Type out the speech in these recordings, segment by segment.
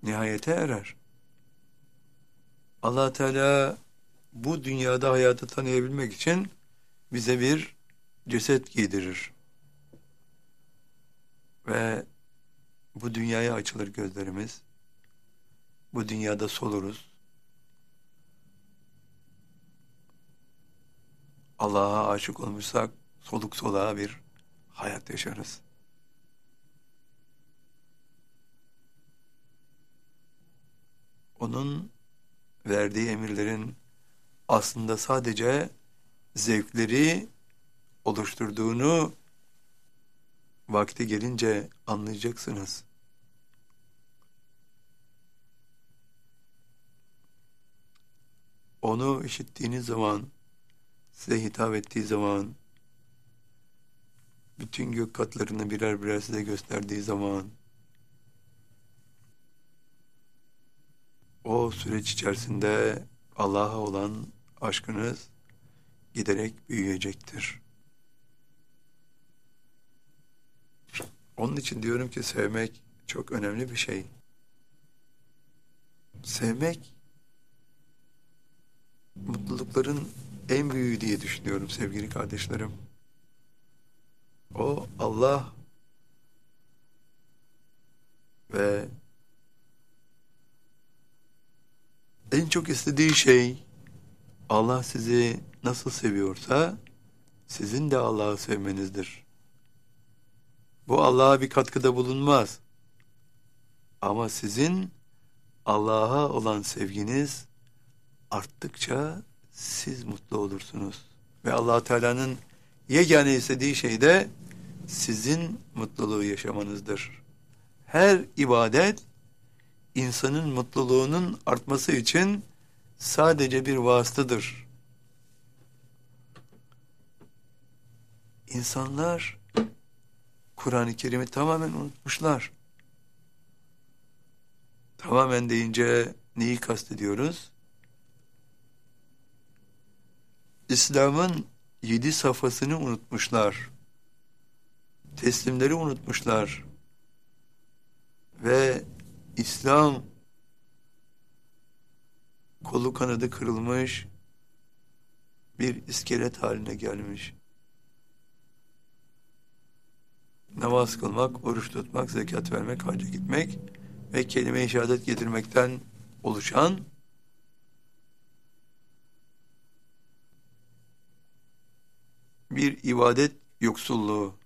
nihayete erer. Allah Teala bu dünyada hayatı tanıyabilmek için bize bir ceset giydirir. Ve bu dünyaya açılır gözlerimiz. Bu dünyada soluruz. Allah'a aşık olmuşsak soluk soluğa bir hayat yaşarız. Onun verdiği emirlerin aslında sadece zevkleri oluşturduğunu vakti gelince anlayacaksınız. Onu işittiğiniz zaman, size hitap ettiği zaman, bütün gök katlarını birer birer size gösterdiği zaman, o süreç içerisinde Allah'a olan aşkınız giderek büyüyecektir. Onun için diyorum ki sevmek çok önemli bir şey. Sevmek mutlulukların en büyüğü diye düşünüyorum sevgili kardeşlerim. O Allah ve en çok istediği şey Allah sizi nasıl seviyorsa sizin de Allah'ı sevmenizdir. Bu Allah'a bir katkıda bulunmaz. Ama sizin Allah'a olan sevginiz arttıkça siz mutlu olursunuz. Ve Allah Teala'nın yegane istediği şey de sizin mutluluğu yaşamanızdır. Her ibadet insanın mutluluğunun artması için sadece bir vasıtadır. İnsanlar Kur'an-ı Kerim'i tamamen unutmuşlar. Tamamen deyince neyi kastediyoruz? İslam'ın 7 safhasını unutmuşlar. Teslimleri unutmuşlar. Ve İslam kolu kanadı kırılmış bir iskelet haline gelmiş. Namaz kılmak, oruç tutmak, zekat vermek, hacca gitmek ve kelime-i şehadet getirmekten oluşan bir ibadet yoksulluğu.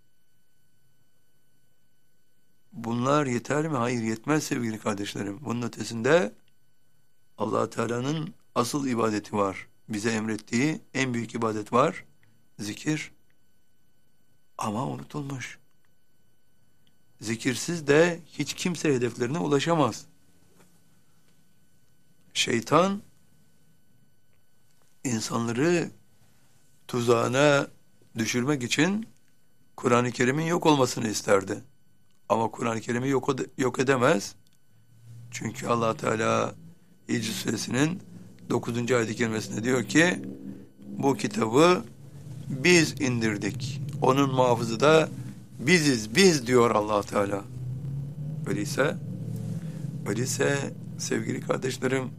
Bunlar yeter mi? Hayır, yetmez sevgili kardeşlerim. Bunun ötesinde Allah Teala'nın asıl ibadeti var. Bize emrettiği en büyük ibadet var. Zikir. Ama unutulmuş. Zikirsiz de hiç kimse hedeflerine ulaşamaz. Şeytan insanları tuzağına düşürmek için Kur'an-ı Kerim'in yok olmasını isterdi. Ama Kur'an-ı Kerim'i yok edemez. Çünkü Allah Teala Hicr Suresinin 9. ayet-i kerimesinde diyor ki bu kitabı biz indirdik. Onun muhafızı da biziz, biz diyor Allah Teala. Öyleyse sevgili kardeşlerim,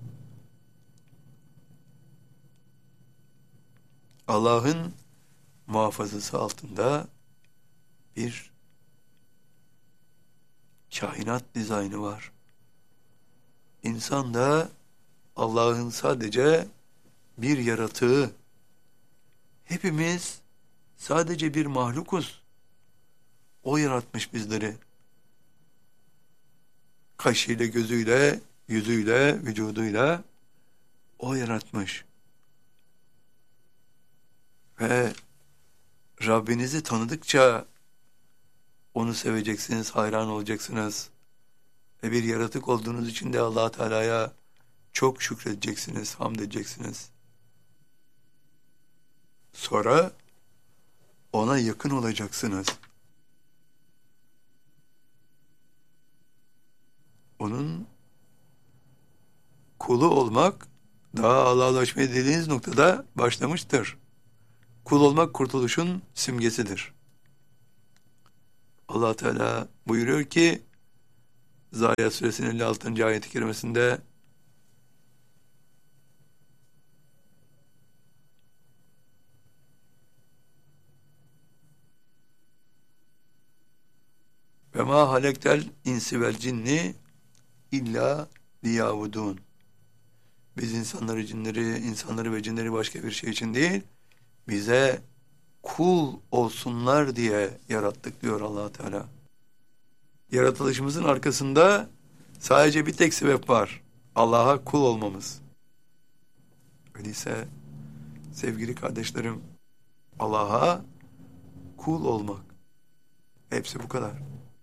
Allah'ın muhafazası altında bir kainat dizaynı var. İnsan da Allah'ın sadece bir yaratığı. Hepimiz sadece bir mahlukuz. O yaratmış bizleri. Kaşıyla, gözüyle, yüzüyle, vücuduyla o yaratmış. Ve Rabbinizi tanıdıkça onu seveceksiniz, hayran olacaksınız. Ve bir yaratık olduğunuz için de Allah Teala'ya çok şükredeceksiniz, hamd edeceksiniz. Sonra ona yakın olacaksınız. Onun kulu olmak daha Allah'a ulaşmaya dediğiniz noktada başlamıştır. Kul olmak kurtuluşun simgesidir. Allah Teala buyuruyor ki Zariyat suresinin 56. ayet-i kerimesinde ve ma halektel insi vel cinni illa liyavudun. Biz insanları ve cinleri başka bir şey için değil, bize kul olsunlar diye yarattık diyor Allah Teala. Yaratılışımızın arkasında sadece bir tek sebep var. Allah'a kul olmamız. Öyleyse sevgili kardeşlerim, Allah'a kul olmak. Hepsi bu kadar.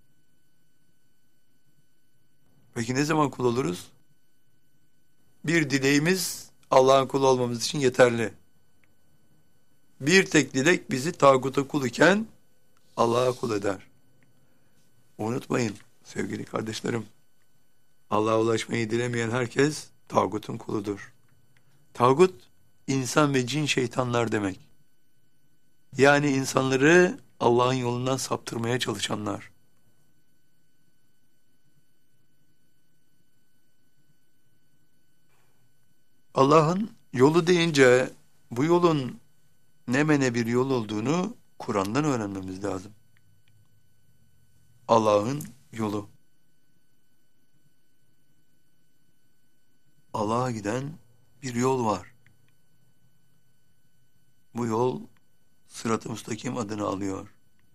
Peki ne zaman kul oluruz? Bir dileğimiz Allah'ın kulu olmamız için yeterli. Bir tek dilek bizi tağuta kul iken Allah'a kul eder. Unutmayın sevgili kardeşlerim, Allah'a ulaşmayı dilemeyen herkes tağutun kuludur. Tağut, insan ve cin şeytanlar demek. Yani insanları Allah'ın yolundan saptırmaya çalışanlar. Allah'ın yolu deyince bu yolun ne mene bir yol olduğunu Kur'an'dan öğrenmemiz lazım. Allah'ın yolu. Allah'a giden bir yol var. Bu yol Sırat-ı Müstakim adını alıyor.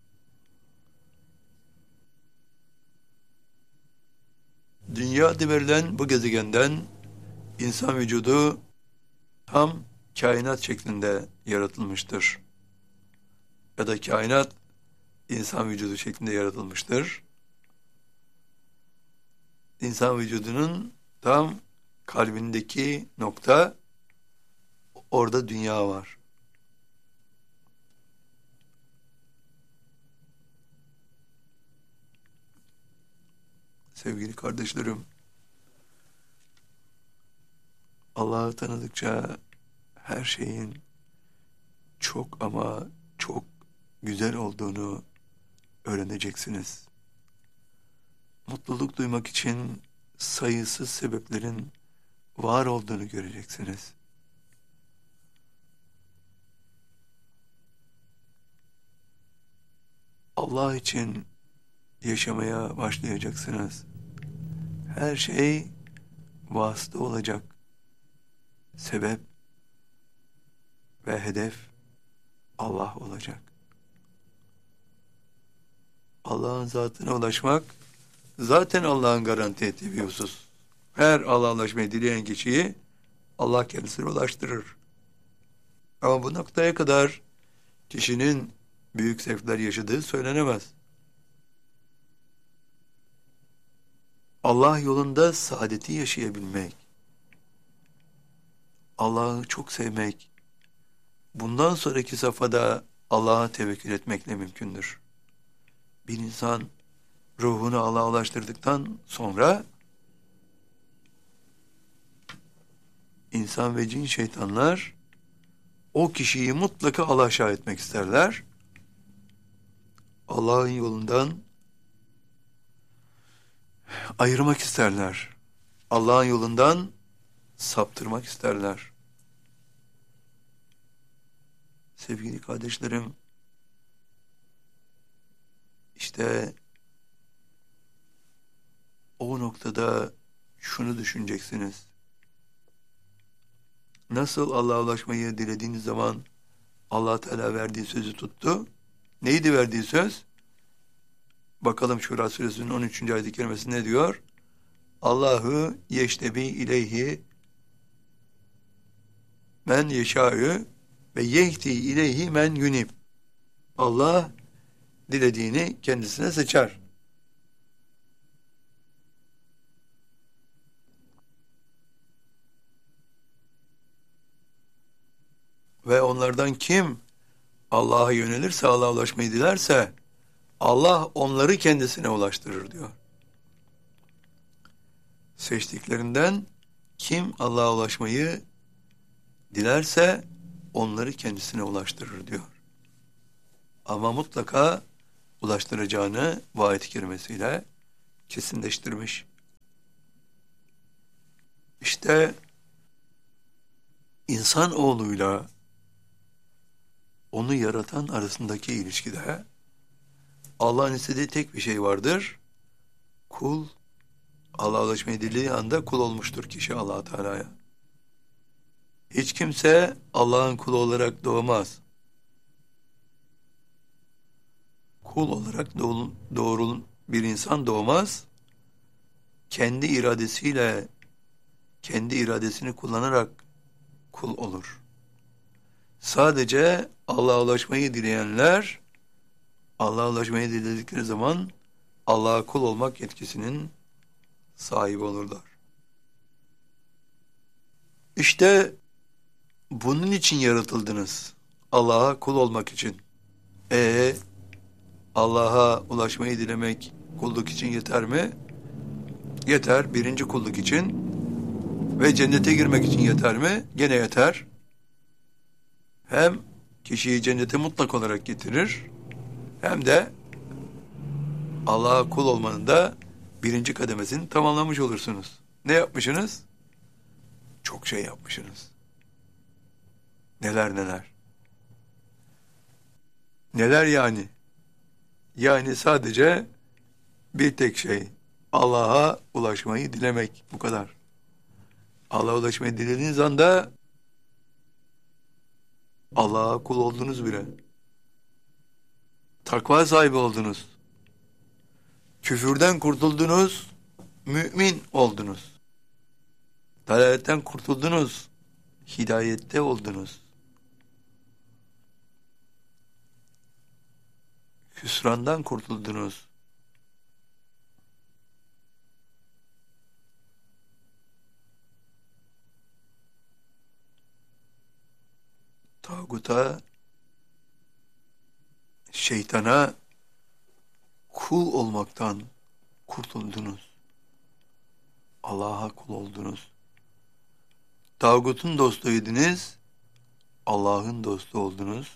Dünya adı verilen bu gezegenden insan vücudu tam kainat şeklinde yaratılmıştır. Ya da kainat insan vücudu şeklinde yaratılmıştır. İnsan vücudunun tam kalbindeki nokta, orada dünya var. Sevgili kardeşlerim, Allah'ı tanıdıkça her şeyin çok ama çok güzel olduğunu öğreneceksiniz. Mutluluk duymak için sayısız sebeplerin var olduğunu göreceksiniz. Allah için yaşamaya başlayacaksınız. Her şey vasıta olacak. Sebep ve hedef Allah olacak. Allah'ın zatına ulaşmak zaten Allah'ın garanti ettiği bir husus. Her Allah'a ulaşmayı dileyen kişiyi Allah kendisine ulaştırır. Ama bu noktaya kadar kişinin büyük zevkler yaşadığı söylenemez. Allah yolunda saadeti yaşayabilmek, Allah'ı çok sevmek, bundan sonraki safhada Allah'a tevekkül etmekle mümkündür. Bir insan ruhunu Allah'a ulaştırdıktan sonra insan ve cin şeytanlar o kişiyi mutlaka alaşağı etmek isterler. Allah'ın yolundan ayırmak isterler. Allah'ın yolundan saptırmak isterler. Sevgili kardeşlerim, işte o noktada şunu düşüneceksiniz. Nasıl Allah'a ulaşmayı dilediğiniz zaman Allah Teala verdiği sözü tuttu? Neydi verdiği söz? Bakalım Şura suresinin 13. ayet-i kerimesi ne diyor? Allahu yeştebi ileyhi men yeşâ'ü ve yehdi ileyhi men yunib. Allah dilediğini kendisine seçer. Ve onlardan kim Allah'a yönelirse, Allah'a ulaşmayı dilerse Allah onları kendisine ulaştırır diyor. Seçtiklerinden kim Allah'a ulaşmayı dilerse onları kendisine ulaştırır diyor. Ama mutlaka ulaştıracağını bu ayet-i kerimesiyle kesinleştirmiş. İşte insanoğluyla onu yaratan arasındaki ilişkide Allah'ın istediği tek bir şey vardır. Kul, Allah'a ulaşmayı dilediği anda kul olmuştur kişi Allah Teala'ya. Hiç kimse Allah'ın kulu olarak doğmaz. Kul olarak doğru bir insan doğmaz. Kendi iradesiyle, kendi iradesini kullanarak kul olur. Sadece Allah'a ulaşmayı dileyenler, Allah'a ulaşmayı diledikleri zaman Allah'a kul olmak yetkisinin sahibi olurlar. İşte bunun için yaratıldınız. Allah'a kul olmak için. Allah'a ulaşmayı dilemek kulluk için yeter mi? Yeter. Birinci kulluk için. Ve cennete girmek için yeter mi? Gene yeter. Hem kişiyi cennete mutlak olarak getirir, hem de Allah'a kul olmanın da birinci kademesini tamamlamış olursunuz. Ne yapmışsınız? Çok şey yapmışsınız. Neler neler. Neler yani? Yani sadece bir tek şey. Allah'a ulaşmayı dilemek. Bu kadar. Allah'a ulaşmayı dilediğiniz anda Allah'a kul oldunuz bile. Takva sahibi oldunuz. Küfürden kurtuldunuz, mümin oldunuz. Dalaletten kurtuldunuz, hidayette oldunuz. Hüsrandan kurtuldunuz. Tağuta, şeytana kul olmaktan kurtuldunuz. Allah'a kul oldunuz. Tağutun dostuydunuz, Allah'ın dostu oldunuz.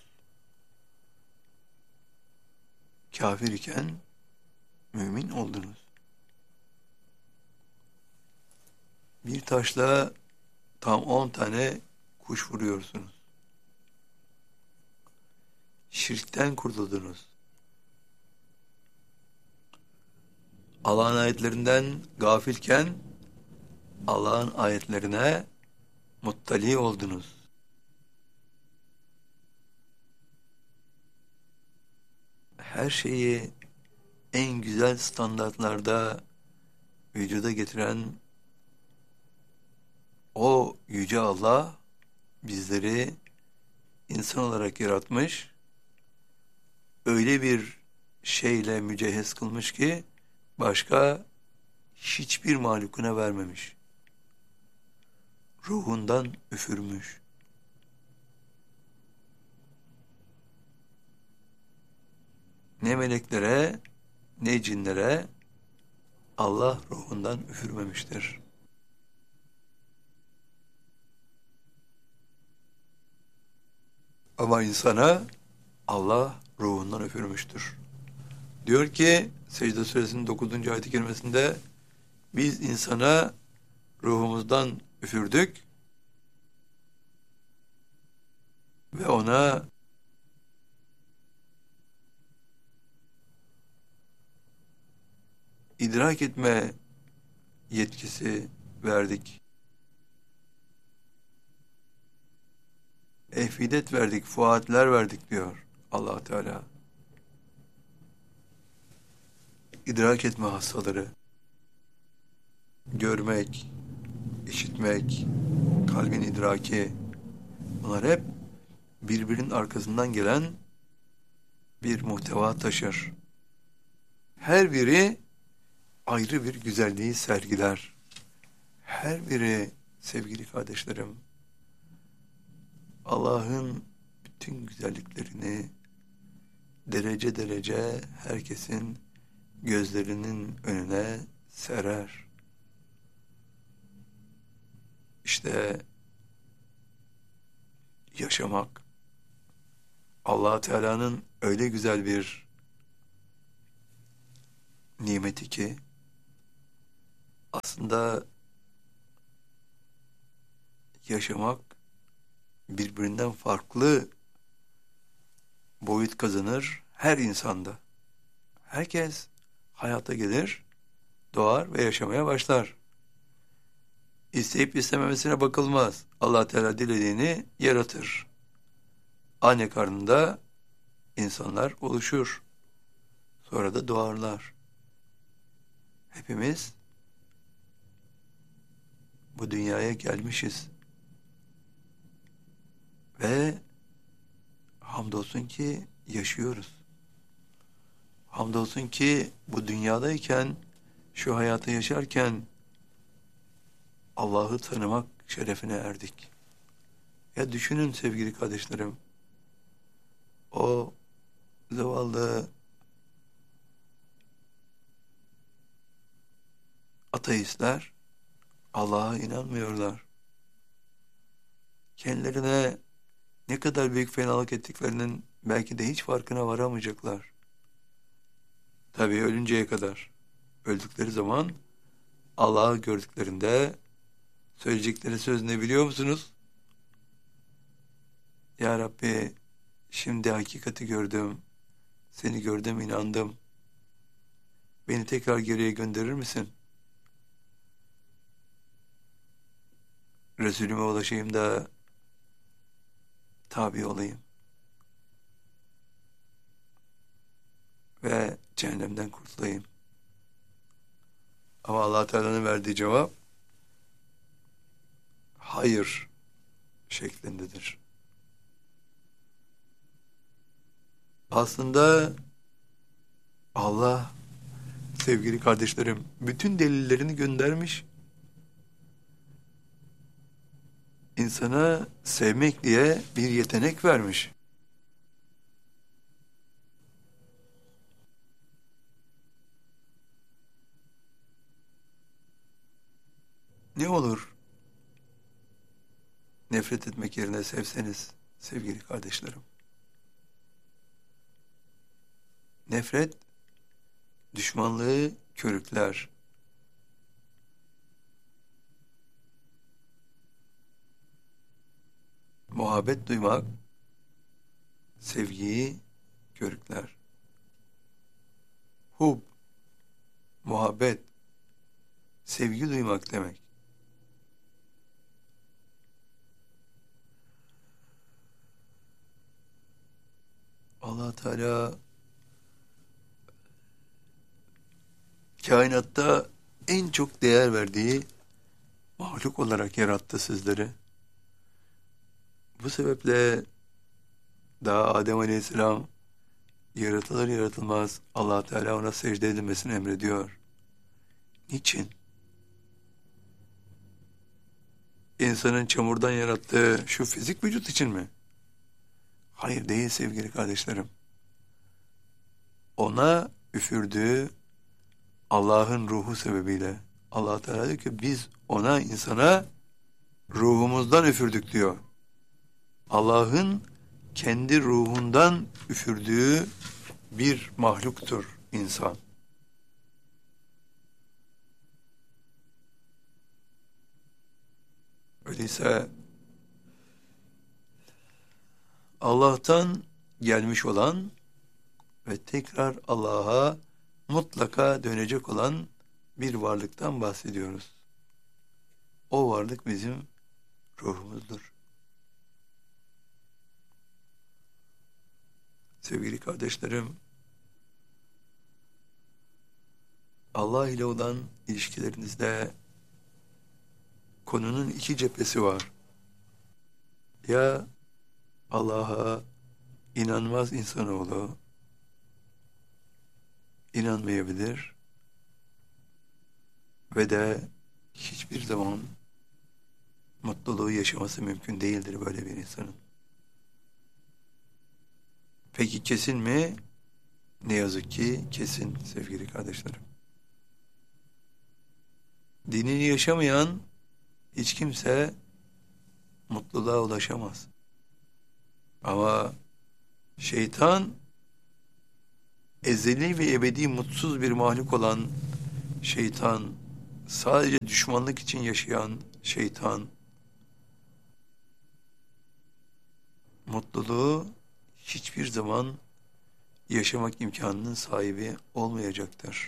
Kafir iken mümin oldunuz. Bir taşla tam 10 tane kuş vuruyorsunuz. Şirkten kurtuldunuz. Allah'ın ayetlerinden gafilken Allah'ın ayetlerine muttali oldunuz. Her şeyi en güzel standartlarda vücuda getiren o yüce Allah bizleri insan olarak yaratmış, öyle bir şeyle mücehhez kılmış ki başka hiçbir mahlukuna vermemiş. Ruhundan üfürmüş. Ne meleklere ne cinlere Allah ruhundan üfürmemiştir. Ama insana Allah ruhundan üfürmüştür. Diyor ki Secde Suresinin 9. ayet-i kerimesinde biz insana ruhumuzdan üfürdük ve ona idrak etme yetkisi verdik. Efidet verdik, fuatler verdik diyor Allah Teala. İdrak etme hastaları, görmek, işitmek, kalbin idraki, bunlar hep birbirinin arkasından gelen bir muhteva taşır. Her biri ayrı bir güzelliği sergiler. Her biri sevgili kardeşlerim, Allah'ın bütün güzelliklerini derece derece herkesin gözlerinin önüne serer. İşte yaşamak Allah Teala'nın öyle güzel bir nimeti ki Aslında yaşamak birbirinden farklı boyut kazanır her insanda. Herkes hayata gelir, doğar ve yaşamaya başlar. İsteyip istememesine bakılmaz. Allah Teala dilediğini yaratır. Anne karnında insanlar oluşur. Sonra da doğarlar. Hepimiz bu dünyaya gelmişiz. Ve hamdolsun ki yaşıyoruz. Hamdolsun ki bu dünyadayken, şu hayatı yaşarken Allah'ı tanımak şerefine erdik. Ya düşünün sevgili kardeşlerim, o zavallı ateistler Allah'a inanmıyorlar. Kendilerine ne kadar büyük fenalık ettiklerinin belki de hiç farkına varamayacaklar. Tabii ölünceye kadar. Öldükleri zaman Allah'ı gördüklerinde söyleyecekleri söz ne biliyor musunuz? Ya Rabbi, şimdi hakikati gördüm, seni gördüm, inandım. Beni tekrar geriye gönderir misin? Resulüme ulaşayım da tabi olayım. Ve cehennemden kurtulayım. Ama Allah Teala'nın verdiği cevap hayır şeklindedir. Aslında Allah, sevgili kardeşlerim, bütün delillerini göndermiş. İnsana sevmek diye bir yetenek vermiş. Ne olur nefret etmek yerine sevseniz sevgili kardeşlerim. Nefret düşmanlığı körükler. Muhabbet duymak sevgiyi körükler. Hub, muhabbet, sevgi duymak demek. Allah Teala kainatta en çok değer verdiği mahluk olarak yarattı sizleri. Bu sebeple daha Adem Aleyhisselam yaratılır yaratılmaz Allah Teala ona secde edilmesini emrediyor. Niçin? İnsanın çamurdan yarattığı şu fizik vücut için mi? Hayır, değil sevgili kardeşlerim. Ona üfürdüğü Allah'ın ruhu sebebiyle. Allah Teala diyor ki biz ona, insana ruhumuzdan üfürdük diyor. Allah'ın kendi ruhundan üfürdüğü bir mahluktur insan. Öyleyse Allah'tan gelmiş olan ve tekrar Allah'a mutlaka dönecek olan bir varlıktan bahsediyoruz. O varlık bizim ruhumuzdur. Sevgili kardeşlerim, Allah ile olan ilişkilerinizde konunun iki cephesi var. Ya Allah'a inanmaz insanoğlu inanmayabilir ve de hiçbir zaman mutluluğu yaşaması mümkün değildir böyle bir insanın. Peki kesin mi? Ne yazık ki kesin sevgili kardeşlerim. Dinini yaşamayan hiç kimse mutluluğa ulaşamaz. Ama şeytan ezeli ve ebedi mutsuz bir mahluk olan şeytan sadece düşmanlık için yaşayan şeytan, mutluluğu hiçbir zaman yaşamak imkanının sahibi olmayacaktır.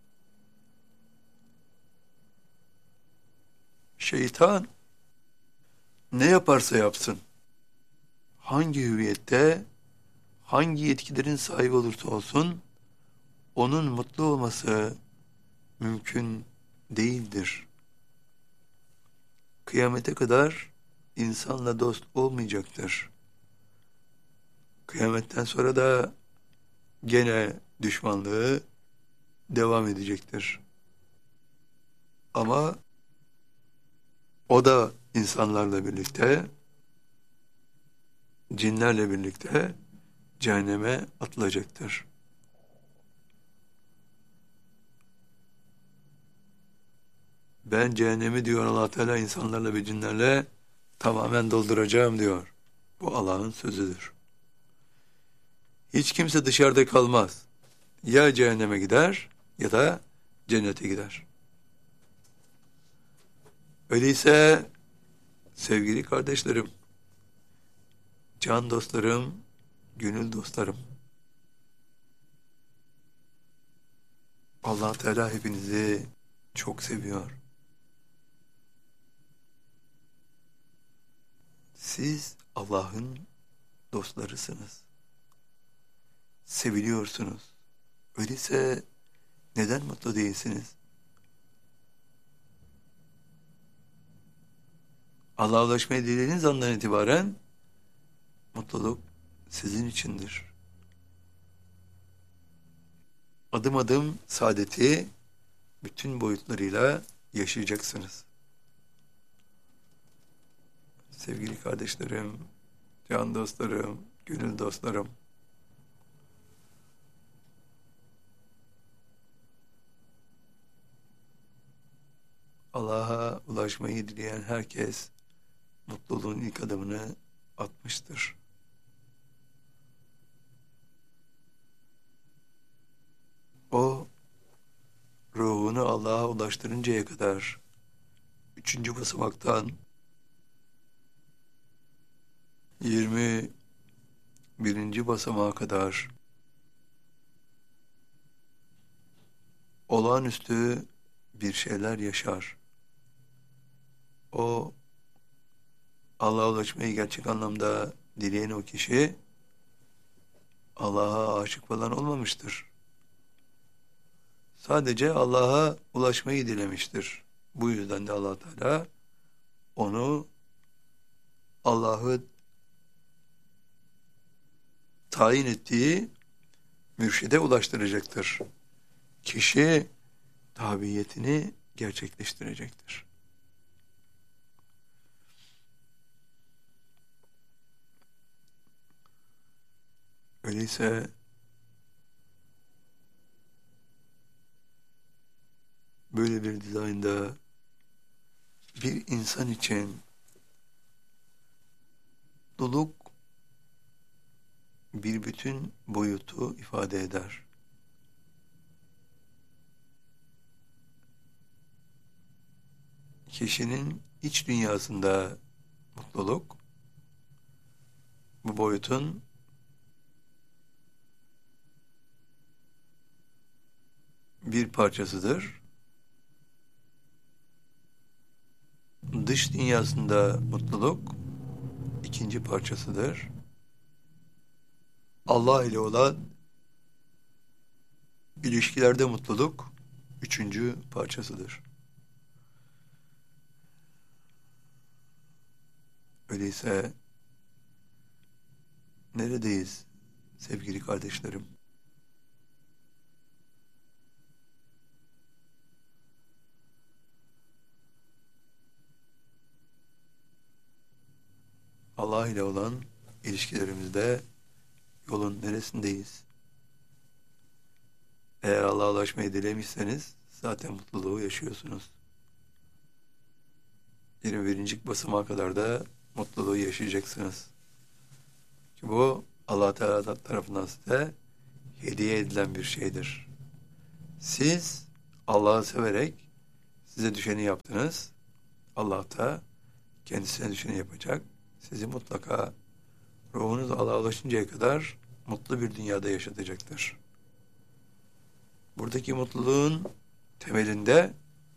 Şeytan ne yaparsa yapsın, hangi hüviyette, hangi yetkilerin sahibi olursa olsun, onun mutlu olması mümkün değildir. Kıyamete kadar insanla dost olmayacaktır. Kıyametten sonra da gene düşmanlığı devam edecektir. Ama o da insanlarla birlikte, cinlerle birlikte cehenneme atılacaktır. Ben cehennemi diyor Allah Teala insanlarla ve cinlerle tamamen dolduracağım diyor. Bu Allah'ın sözüdür. Hiç kimse dışarıda kalmaz. Ya cehenneme gider ya da cennete gider. Öyleyse sevgili kardeşlerim, can dostlarım, gönül dostlarım, Allah Teala hepinizi çok seviyor. Siz Allah'ın dostlarısınız. Seviliyorsunuz. Öyleyse neden mutlu değilsiniz? Allah'a ulaşmayı dilediğiniz andan itibaren mutluluk sizin içindir. Adım adım saadeti bütün boyutlarıyla yaşayacaksınız. Sevgili kardeşlerim, can dostlarım, gönül dostlarım, Allah'a ulaşmayı dileyen herkes mutluluğun ilk adımını atmıştır. O ruhunu Allah'a ulaştırıncaya kadar 3. basamaktan 21. basamağa kadar olağanüstü bir şeyler yaşar. O Allah'a ulaşmayı gerçek anlamda dileyen o kişi Allah'a aşık falan olmamıştır. Sadece Allah'a ulaşmayı dilemiştir. Bu yüzden de Allah Teala onu Allah'ı tayin ettiği mürşide ulaştıracaktır. Kişi tabiyetini gerçekleştirecektir. Öyleyse böyle bir dizaynda bir insan için mutluluk bir bütün boyutu ifade eder. Kişinin iç dünyasında mutluluk bu boyutun bir parçasıdır. Dış dünyasında mutluluk ikinci parçasıdır. Allah ile olan ilişkilerde mutluluk üçüncü parçasıdır. Öyleyse neredeyiz sevgili kardeşlerim? Allah ile olan ilişkilerimizde yolun neresindeyiz? Eğer Allah'a ulaşmayı dilemişseniz zaten mutluluğu yaşıyorsunuz. 21. basamağa kadar da mutluluğu yaşayacaksınız. Ki bu Allah Teala tarafından size hediye edilen bir şeydir. Siz Allah'ı severek Size düşeni yaptınız. Allah da kendisine düşeni yapacak. Sizi mutlaka ruhunuz Allah'a ulaşıncaya kadar mutlu bir dünyada yaşatacaktır. Buradaki mutluluğun temelinde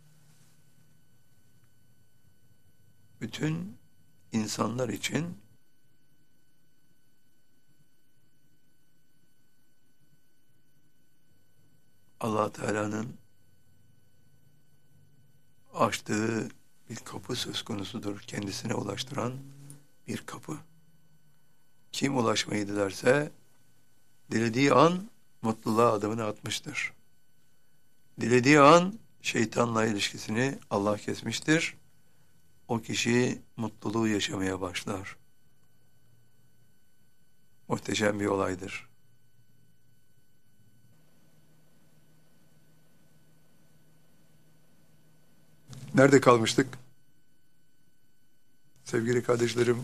bütün insanlar için Allah Teala'nın açtığı bir kapı söz konusudur. Kendisine ulaştıran bir kapı. Kim ulaşmayı dilerse dilediği an mutluluğa adımını atmıştır. Dilediği an şeytanla ilişkisini Allah kesmiştir. O kişi mutluluğu yaşamaya başlar. Muhteşem bir olaydır. Nerede kalmıştık? Sevgili kardeşlerim,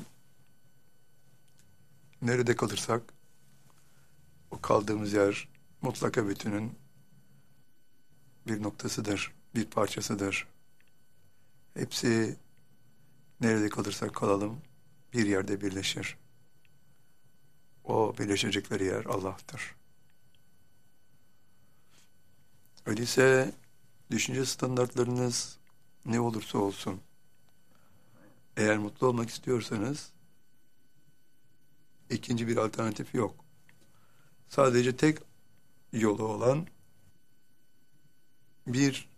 nerede kalırsak o kaldığımız yer mutlaka bütünün bir noktasıdır, bir parçasıdır. Hepsi nerede kalırsak kalalım bir yerde birleşir. O birleşecekleri yer Allah'tır. Öyleyse düşünce standartlarınız ne olursa olsun, eğer mutlu olmak istiyorsanız ikinci bir alternatif yok. Sadece tek yolu olan bir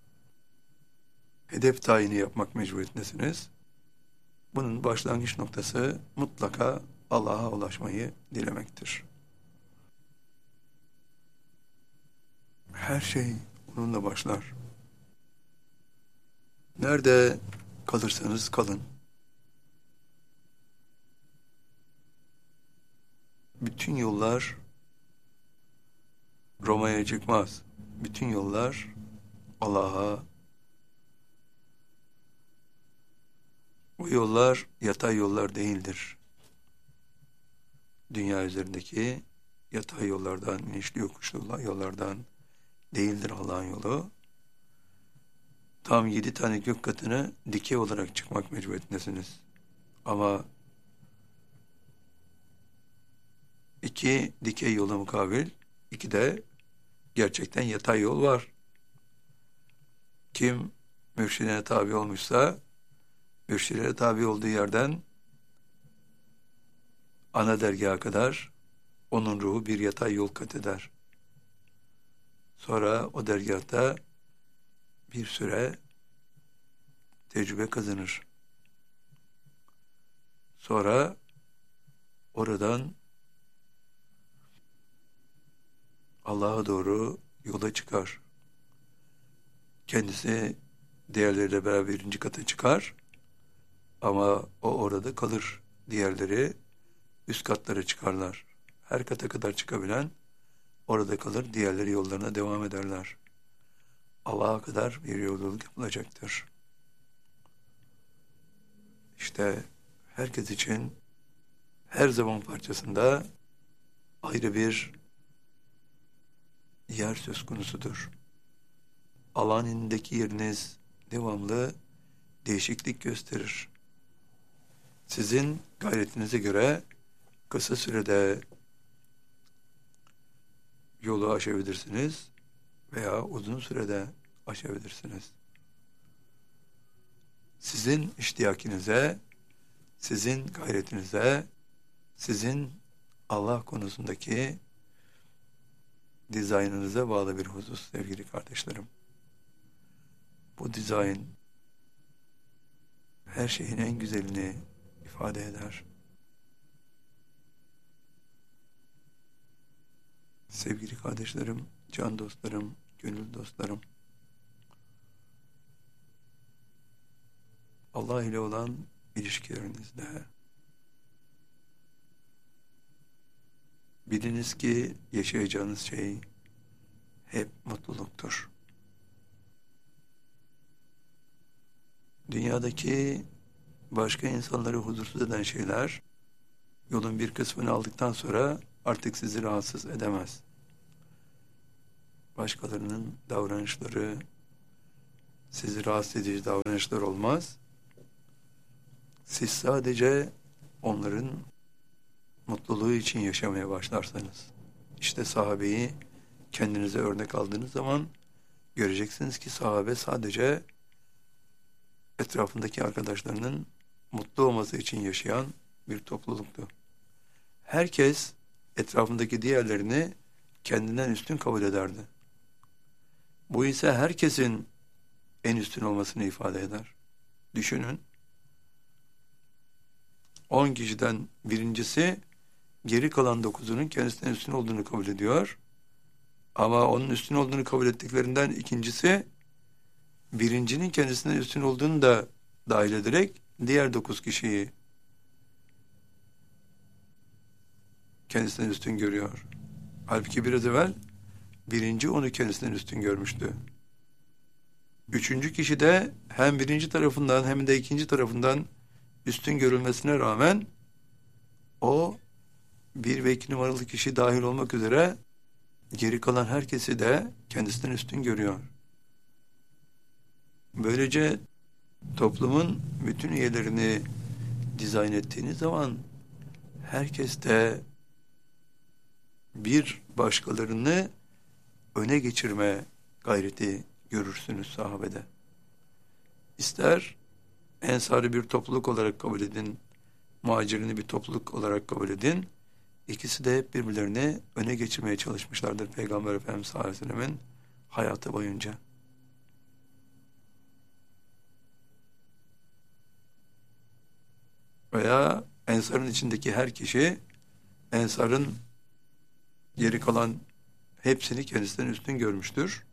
hedef tayini yapmak mecburiyetindesiniz. Bunun başlangıç noktası mutlaka Allah'a ulaşmayı dilemektir. Her şey onunla başlar. Nerede kalırsanız kalın, bütün yollar Roma'ya çıkmaz. Bütün yollar Allah'a. Bu yollar yatay yollar değildir. Dünya üzerindeki yatay yollardan, inişli yokuşlu yollardan değildir Allah'ın yolu. Tam 7 tane gök katını dikey olarak çıkmak mecburiyetindesiniz. Ama 2 dikey yola mukabil, 2 de gerçekten yatay yol var. Kim mürşidine tabi olmuşsa, mürşidine tabi olduğu yerden ana dergaha kadar onun ruhu bir yatay yol kat eder. Sonra o dergahta bir süre tecrübe kazanır. Sonra oradan Allah'a doğru yola çıkar. Kendisi diğerleriyle beraber 1. kata çıkar ama o orada kalır. Diğerleri üst katlara çıkarlar. Her kata kadar çıkabilen orada kalır, diğerleri yollarına devam ederler. Allah'a kadar bir yolculuk yapılacaktır. İşte herkes için her zaman parçasında ayrı bir yer söz konusudur. Alanındaki yeriniz devamlı değişiklik gösterir. Sizin gayretinize göre kısa sürede yolu aşabilirsiniz veya uzun sürede aşabilirsiniz. Sizin iştiyakinize, sizin gayretinize, sizin Allah konusundaki dizaynınıza bağlı bir husus sevgili kardeşlerim. Bu dizayn her şeyin en güzelini ifade eder. Sevgili kardeşlerim, can dostlarım, gönül dostlarım, Allah ile olan ilişkilerinizde biliniz ki yaşayacağınız şey hep mutluluktur. Dünyadaki başka insanları huzursuz eden şeyler yolun bir kısmını aldıktan sonra artık sizi rahatsız edemez. Başkalarının davranışları, sizi rahatsız edici davranışlar olmaz. Siz sadece onların mutluluğu için yaşamaya başlarsanız. İşte sahabeyi kendinize örnek aldığınız zaman göreceksiniz ki sahabe sadece etrafındaki arkadaşlarının mutlu olması için yaşayan bir topluluktu. Herkes etrafındaki diğerlerini kendinden üstün kabul ederdi. Bu ise herkesin en üstün olmasını ifade eder. Düşünün, 10 kişiden birincisi geri kalan 9'unun kendisinden üstün olduğunu kabul ediyor. Ama onun üstün olduğunu kabul ettiklerinden ikincisi birincinin kendisinden üstün olduğunu da dahil ederek diğer 9 kişiyi kendisinden üstün görüyor. Halbuki biraz evvel birinci onu kendisinden üstün görmüştü. Üçüncü kişi de hem birinci tarafından hem de ikinci tarafından üstün görülmesine rağmen o 1 ve 2 numaralı kişi dahil olmak üzere geri kalan herkesi de kendisinden üstün görüyor. Böylece toplumun bütün üyelerini dizayn ettiğiniz zaman herkes de bir başkalarını öne geçirme gayreti görürsünüz sahabede. İster ensarı bir topluluk olarak kabul edin, muhacirini bir topluluk olarak kabul edin. İkisi de hep birbirlerini öne geçirmeye çalışmışlardır Peygamber Efendimiz sallallahu aleyhi ve sellemin hayatı boyunca. Veya ensarın içindeki her kişi ensarın geri kalan hepsini kendisinden üstün görmüştür.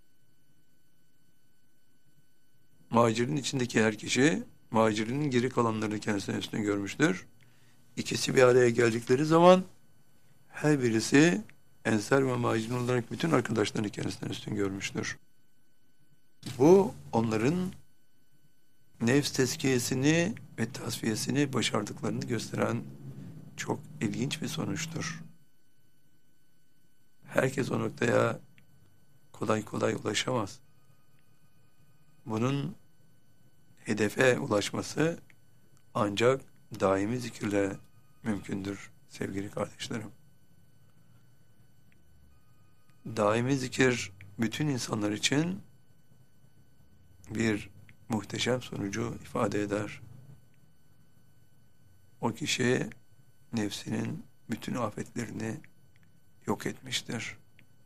Muhacirin içindeki her kişi muhacirinin geri kalanlarını kendisinden üstün görmüştür. İkisi bir araya geldikleri zaman her birisi ensar ve muhacirin olarak bütün arkadaşlarını kendisinden üstün görmüştür. Bu onların nefs tezkiyesini ve tasfiyesini başardıklarını gösteren çok ilginç bir sonuçtur. Herkes o noktaya kolay kolay ulaşamaz. Bunun hedefe ulaşması ancak daimi zikirle mümkündür sevgili kardeşlerim. Daimi zikir bütün insanlar için bir muhteşem sonucu ifade eder. O kişi nefsinin bütün afetlerini yok etmiştir.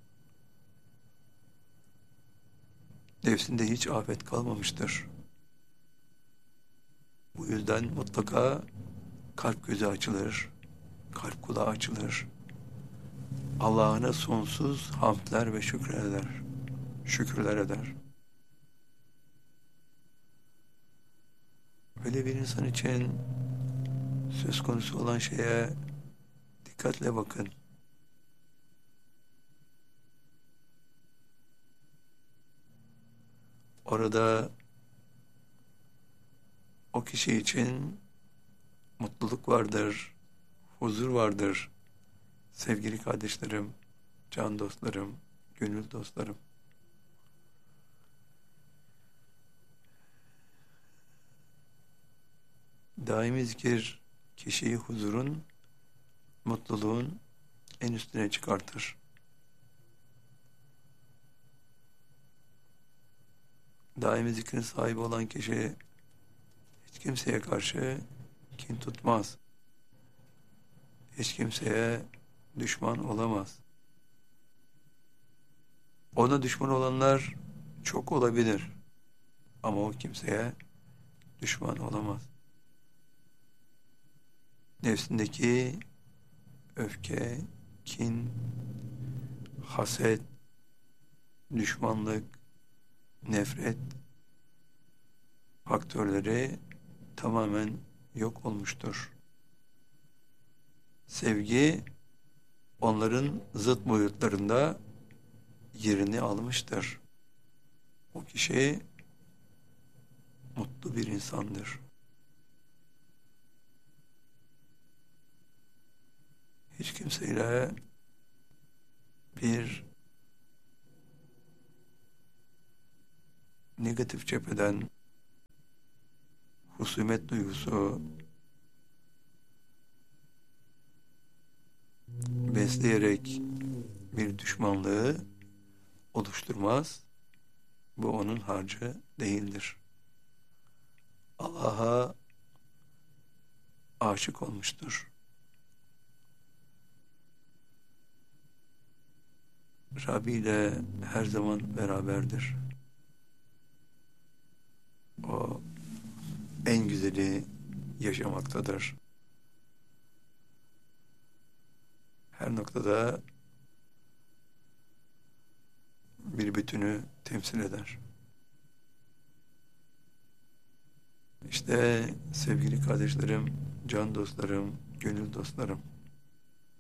Nefsinde hiç afet kalmamıştır. Bu yüzden mutlaka kalp gözü açılır, kalp kulağı açılır. Allah'ına sonsuz hamdler ve şükürler eder. Böyle bir insan için söz konusu olan şeye dikkatle bakın. Orada o kişi için mutluluk vardır, huzur vardır. Sevgili kardeşlerim, can dostlarım, gönül dostlarım. Daimi zikir kişiyi huzurun, mutluluğun en üstüne çıkartır. Daimi zikrin sahibi olan kişi hiç kimseye karşı kin tutmaz. Hiç kimseye düşman olamaz. Ona düşman olanlar çok olabilir. Ama o kimseye düşman olamaz. Nefsindeki öfke, kin, haset, düşmanlık, nefret faktörleri tamamen yok olmuştur. Sevgi onların zıt boyutlarında yerini almıştır. O kişi mutlu bir insandır. Hiç kimseyle bir negatif cepheden husumet duygusu besleyerek bir düşmanlığı oluşturmaz. Bu onun harcı değildir. Allah'a aşık olmuştur. Rabbi ile her zaman beraberdir. O en güzeli yaşamaktadır. Her noktada bir bütünü temsil eder. İşte sevgili kardeşlerim, can dostlarım, gönül dostlarım,